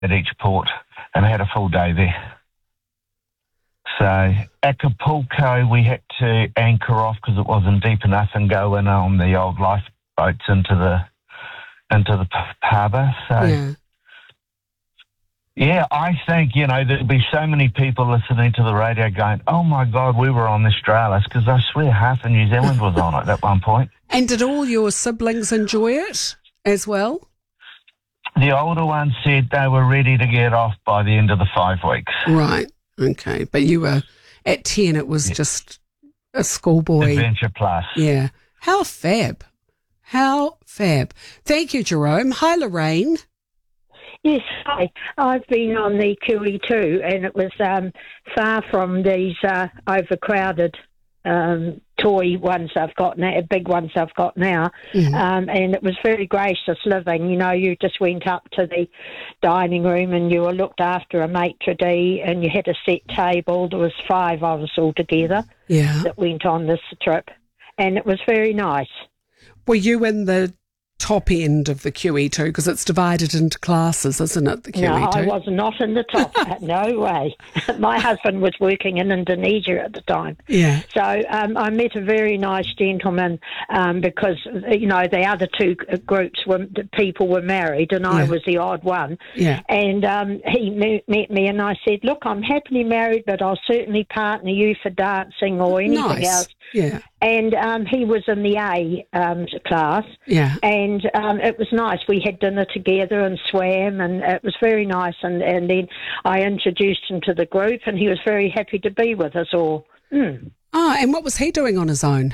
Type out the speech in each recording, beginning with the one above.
at each port and had a full day there. So Acapulco, we had to anchor off because it wasn't deep enough and go in on the old lifeboats into the harbour. So yeah, I think, there'll be so many people listening to the radio going, oh my God, we were on the Australis, because I swear half of New Zealand was on it at one point. And did all your siblings enjoy it as well? The older ones said they were ready to get off by the end of the 5 weeks. Right, okay. But you were, at 10, it was just a schoolboy. Adventure plus. Yeah. How fab. How fab. Thank you, Jerome. Hi, Lorraine. Yes, hi. I've been on the QE2, and it was far from these overcrowded toy ones I've got now, big ones I've got now. Mm-hmm. And it was very gracious living. You just went up to the dining room and you were looked after a maitre d', and you had a set table. There was 5 of us all together that went on this trip, and it was very nice. Were you in the top end of the QE2, because it's divided into classes, isn't it, the QE2? No, I was not in the top. No way. My husband was working in Indonesia at the time. Yeah. So I met a very nice gentleman because, the other 2 groups people were married, and I was the odd one. Yeah. And he met me, and I said, look, I'm happily married, but I'll certainly partner you for dancing or anything else. Yeah. And he was in the A class. Yeah. And it was nice. We had dinner together and swam, and it was very nice. And then I introduced him to the group, and he was very happy to be with us all. Mm. Oh, and what was he doing on his own?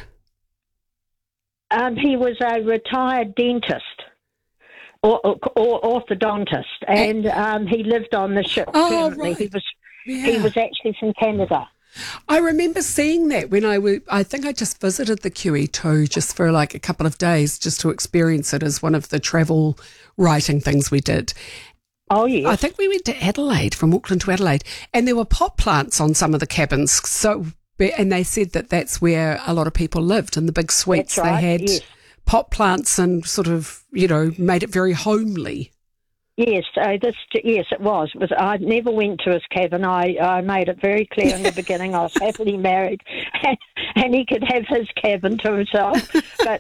He was a retired dentist or orthodontist, and he lived on the ship permanently. Right. He was actually from Canada. I remember seeing that when I think I just visited the QE2 just for like a couple of days just to experience it as one of the travel writing things we did. Oh, yes. I think we went to Adelaide, from Auckland to Adelaide, and there were pot plants on some of the cabins. And they said that that's where a lot of people lived, in the big suites. That's right, they had pot plants and sort of, made it very homely. Yes, yes, it was. I never went to his cabin. I made it very clear in the beginning I was happily married, and he could have his cabin to himself. But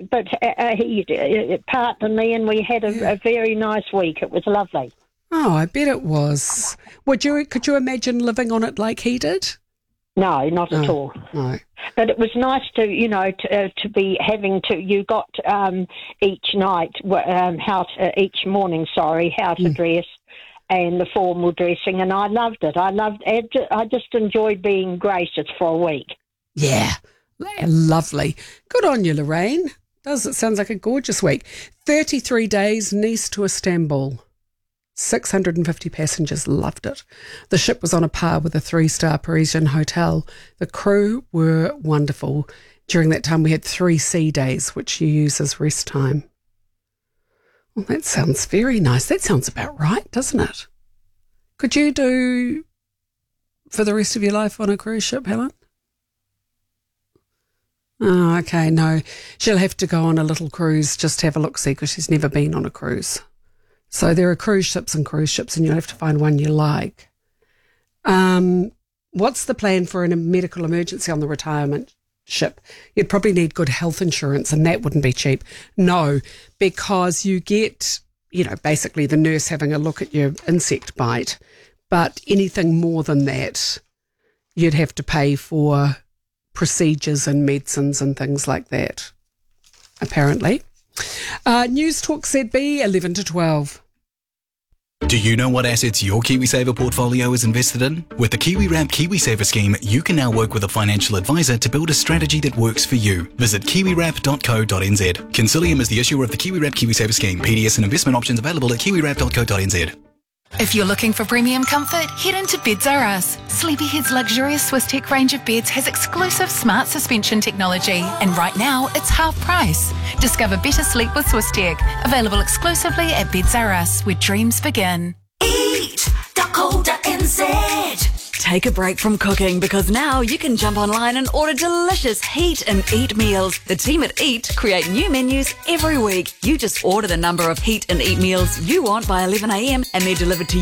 he partnered me, and we had a very nice week. It was lovely. Oh, I bet it was. Could you imagine living on it like he did? No, not at all. No. But it was nice to, to be having to. You got each night, each morning, how to dress, and the formal dressing, and I loved it. I just enjoyed being gracious for a week. Yeah, lovely. Good on you, Lorraine. It sounds like a gorgeous week. 33 days, Nice to Istanbul. 650 passengers, loved it. The ship was on a par with a 3-star Parisian hotel. The crew were wonderful. During that time, we had 3 sea days, which you use as rest time. Well, that sounds very nice. That sounds about right, doesn't it? Could you do for the rest of your life on a cruise ship, Helen? Oh, okay, no. She'll have to go on a little cruise, just to have a look-see, because she's never been on a cruise. So there are cruise ships, and you'll have to find one you like. What's the plan for a medical emergency on the retirement ship? You'd probably need good health insurance, and that wouldn't be cheap. No, because you get, basically the nurse having a look at your insect bite. But anything more than that, you'd have to pay for procedures and medicines and things like that, apparently. News Talk ZB, 11 to 12. Do you know what assets your KiwiSaver portfolio is invested in? With the KiwiWrap KiwiSaver scheme, you can now work with a financial advisor to build a strategy that works for you. Visit kiwiwrap.co.nz. Consilium is the issuer of the KiwiWrap KiwiSaver scheme. PDS and investment options available at kiwiwrap.co.nz. If you're looking for premium comfort, head into Beds R Us. Sleepyhead's luxurious Swiss Tech range of beds has exclusive smart suspension technology, and right now it's half price. Discover better sleep with Swiss Tech. Available exclusively at Beds R Us, where dreams begin. Eat.co.nz. Take a break from cooking because now you can jump online and order delicious Heat and Eat meals. The team at Eat create new menus every week. You just order the number of Heat and Eat meals you want by 11 a.m. and they're delivered to